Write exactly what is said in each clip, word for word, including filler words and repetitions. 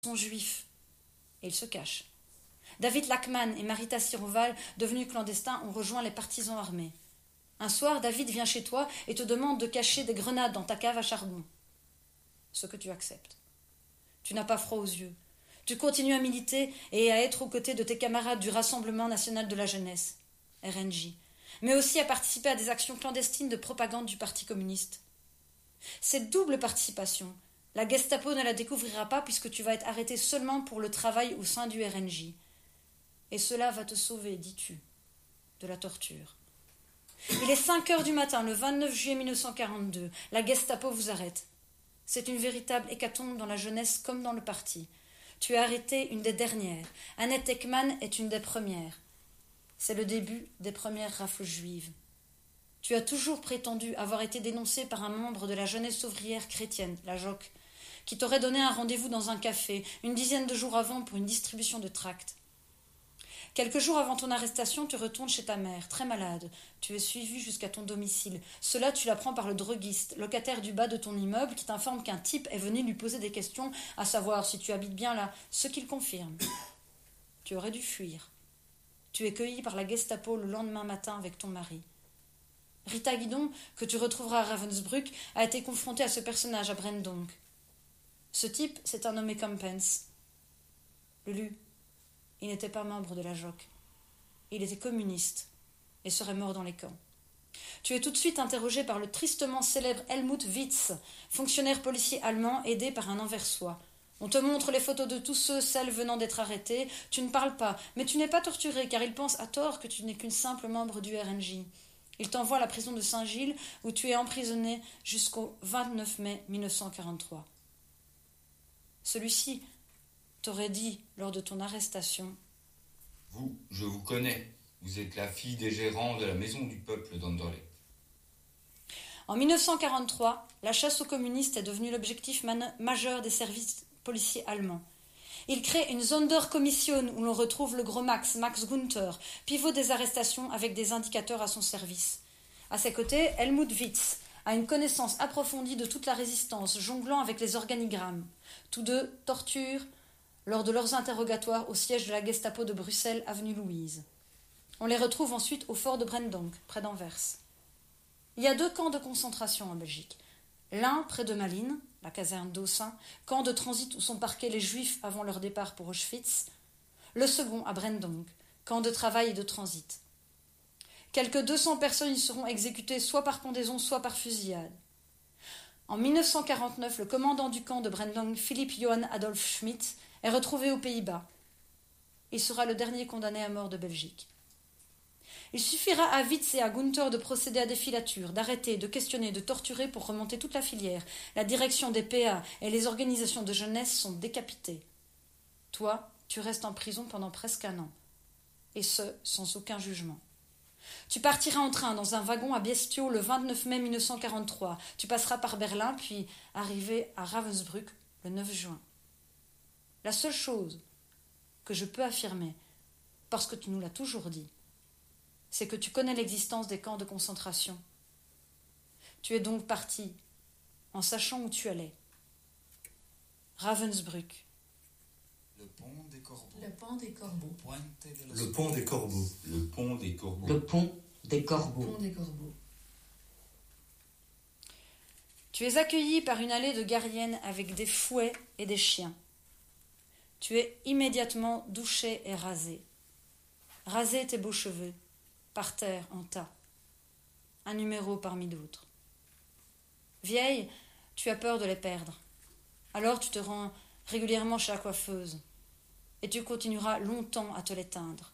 sont juifs. Et ils se cachent. David Lachman et Marita Siroval, devenus clandestins, ont rejoint les partisans armés. Un soir, David vient chez toi et te demande de cacher des grenades dans ta cave à charbon. Ce que tu acceptes. Tu n'as pas froid aux yeux. Tu continues à militer et à être aux côtés de tes camarades du Rassemblement national de la jeunesse, R N J, mais aussi à participer à des actions clandestines de propagande du Parti communiste. Cette double participation, la Gestapo ne la découvrira pas puisque tu vas être arrêté seulement pour le travail au sein du R N J. Et cela va te sauver, dis-tu, de la torture. Il est cinq heures du matin, le vingt-neuf juillet mille neuf cent quarante-deux. La Gestapo vous arrête. C'est une véritable hécatombe dans la jeunesse comme dans le parti. Tu es arrêté une des dernières. Annette Ekman est une des premières. C'est le début des premières rafles juives. Tu as toujours prétendu avoir été dénoncé par un membre de la jeunesse ouvrière chrétienne, la J O C, qui t'aurait donné un rendez-vous dans un café, une dizaine de jours avant pour une distribution de tracts. Quelques jours avant ton arrestation, tu retournes chez ta mère, très malade. Tu es suivi jusqu'à ton domicile. Cela, tu l'apprends par le droguiste, locataire du bas de ton immeuble, qui t'informe qu'un type est venu lui poser des questions, à savoir si tu habites bien là, ce qu'il confirme. Tu aurais dû fuir. Tu es cueilli par la Gestapo le lendemain matin avec ton mari. Rita Guidon, que tu retrouveras à Ravensbrück, a été confrontée à ce personnage à Brendonk. Ce type, c'est un nommé Campens. Lulu, il n'était pas membre de la J O C. Il était communiste et serait mort dans les camps. Tu es tout de suite interrogé par le tristement célèbre Helmut Witz, fonctionnaire policier allemand aidé par un Anversois. On te montre les photos de tous ceux, celles venant d'être arrêtés. Tu ne parles pas, mais tu n'es pas torturé car ils pensent à tort que tu n'es qu'une simple membre du R N J. Ils t'envoient à la prison de Saint-Gilles où tu es emprisonné jusqu'au vingt-neuf mai mille neuf cent quarante-trois. Celui-ci t'aurait dit lors de ton arrestation: Vous, je vous connais. Vous êtes la fille des gérants de la Maison du Peuple d'Anderlecht. En mille neuf cent quarante-trois, la chasse aux communistes est devenue l'objectif man- majeur des services policiers allemands. Il crée une Sonderkommission où l'on retrouve le gros Max, Max Gunther, pivot des arrestations avec des indicateurs à son service. À ses côtés, Helmut Witz a une connaissance approfondie de toute la résistance, jonglant avec les organigrammes. Tous deux torturent lors de leurs interrogatoires au siège de la Gestapo de Bruxelles, avenue Louise. On les retrouve ensuite au fort de Brendonk, près d'Anvers. Il y a deux camps de concentration en Belgique. L'un près de Malines, la caserne d'Aussin, camp de transit où sont parqués les Juifs avant leur départ pour Auschwitz. Le second à Brendonk, camp de travail et de transit. Quelques deux cents personnes y seront exécutées soit par pendaison, soit par fusillade. En mille neuf cent quarante-neuf, le commandant du camp de Brendonk, Philipp Johann Adolf Schmidt, est retrouvé aux Pays-Bas. Il sera le dernier condamné à mort de Belgique. Il suffira à Witz et à Gunther de procéder à des filatures, d'arrêter, de questionner, de torturer pour remonter toute la filière. La direction des P A et les organisations de jeunesse sont décapitées. Toi, tu restes en prison pendant presque un an. Et ce, sans aucun jugement. Tu partiras en train dans un wagon à Biestio le vingt-neuf mai mille neuf cent quarante-trois. Tu passeras par Berlin, puis arriver à Ravensbrück le neuf juin. La seule chose que je peux affirmer, parce que tu nous l'as toujours dit, c'est que tu connais l'existence des camps de concentration. Tu es donc parti en sachant où tu allais. Ravensbrück. Le pont des corbeaux. Le pont des corbeaux. Le pont des corbeaux. Le pont des corbeaux. Le pont des corbeaux. Le pont des corbeaux. Tu es accueilli par une allée de gardiennes avec des fouets et des chiens. Tu es immédiatement douché et rasé. Rasé tes beaux cheveux, par terre, en tas. Un numéro parmi d'autres. Vieille, tu as peur de les perdre. Alors tu te rends régulièrement chez la coiffeuse. Et tu continueras longtemps à te les teindre.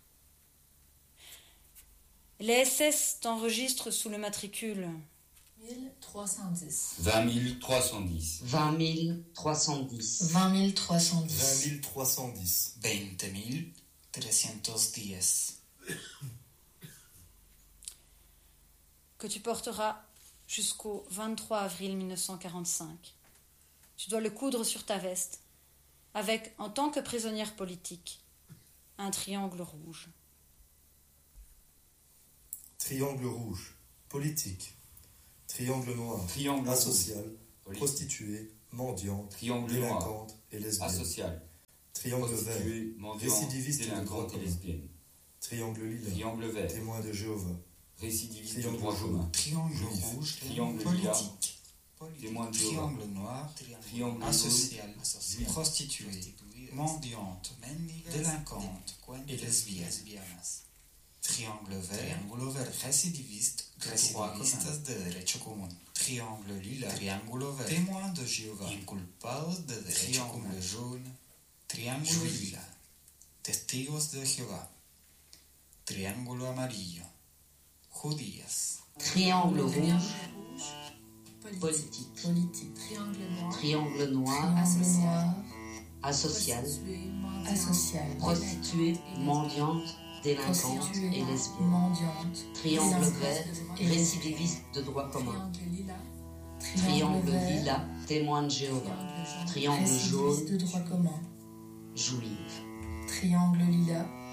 Les S S t'enregistrent sous le matricule mille trois cent dix. vingt mille trois cent dix. vingt mille trois cent dix. vingt mille trois cent dix. vingt mille trois cent dix. veinte mil trescientos diez. que tu porteras jusqu'au vingt-trois avril mille neuf cent quarante-cinq. Tu dois le coudre sur ta veste, avec, en tant que prisonnière politique, un triangle rouge. Triangle rouge, politique. Triangle noir, Triangle asocial, rouge, prostituée, mendiante, Triangle délinquante et lesbienne. Asocial. Triangle vert. prostituée, mendiante, Récidiviste de droit délinquante et commun. lesbienne. Triangle lilas. Triangle vert. Témoin de Jéhovah. Récidiviste de Triangle droit jaune. commun. Triangle Juif. rouge. Triangle Politique. Témoin de Jéhovah. Triangle noir. Triangle Asocial. jaune. Prostituée. Mendiante. Délinquante. Et lesbienne. Triangle vert. Récidiviste. Récidivistas de derecho común. Triangle lila. Triangle vert. Témoin de Jéhovah. Inculpados de derecho común. Triangle jaune. Triangle lila. Testigos de Jehová. Triángulo amarillo. Judías. Triangle rouge. Politique. Politique. Politique. Triangle noir. Triangle noir. Triangle noir. Asocial. Asocial. Prostituée, mendiante, délinquante Prostituée, et lesbienne. mendiante. Triangle délinquante vert. et Récidiviste de droit commun. Triangle lilas. Triangle vert. lilas. Témoin de Jéhovah. Triangle Récidiviste jaune. de droit commun. Juive. Triangle lilas.